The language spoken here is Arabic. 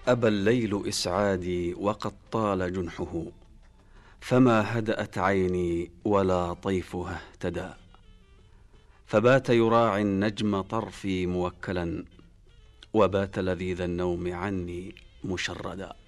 أبى الليل إسعادي وقد طال جنحه، فما هدأت عيني ولا طيفها اهتدى. فبات يراعي النجم طرفي موكلا، وبات لذيذ النوم عني مشردا.